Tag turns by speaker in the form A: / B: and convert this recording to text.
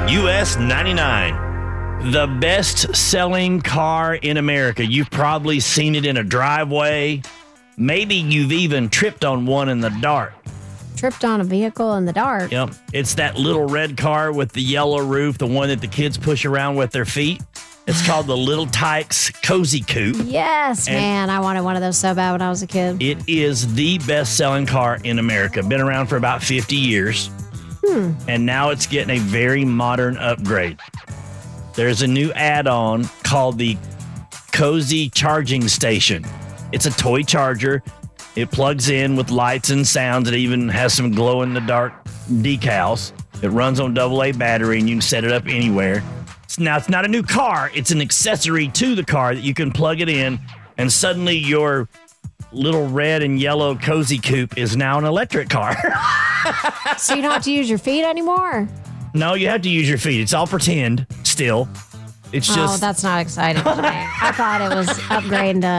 A: US 99. The best-selling car in America. You've probably seen it in a driveway. Maybe you've even tripped on one in the dark.
B: Tripped on a vehicle in the dark.
A: Yep. It's that little red car with the yellow roof, the one that the kids push around with their feet. It's called the Little Tikes Cozy Coupe.
B: Yes,
A: And
B: man. I wanted one of those so bad when I was a kid.
A: it is the best-selling car in America. Been around for about 50 years. And now it's getting a very modern upgrade. There's a new add-on called the Cozy Charging Station. It's a toy charger. It plugs in with lights and sounds. It even has some glow-in-the-dark decals. It runs on AA battery, and you can set it up anywhere. Now, it's not a new car. It's an accessory to the car that you can plug it in, and suddenly your little red and yellow Cozy Coupe is now an electric car.
B: So you don't have to use your feet anymore?
A: No, you have to use your feet. It's all pretend still. It's
B: Oh,
A: just...
B: that's not exciting to me. I thought it was upgrading to